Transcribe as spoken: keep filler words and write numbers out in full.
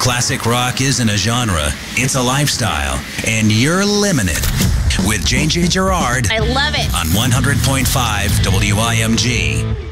Classic rock isn't a genre, it's a lifestyle, and you're living it. With J J Gerard I love it. on one hundred point five W I M G.